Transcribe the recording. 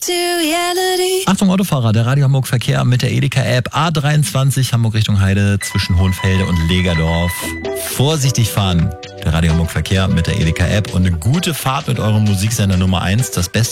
Achtung Autofahrer, der Radio Hamburg Verkehr mit der Edeka-App A23 Hamburg Richtung Heide zwischen Hohenfelde und Legerdorf. Vorsichtig fahren. Der Radio Hamburg Verkehr mit der Edeka-App und eine gute Fahrt mit eurem Musiksender Nummer 1. Das Beste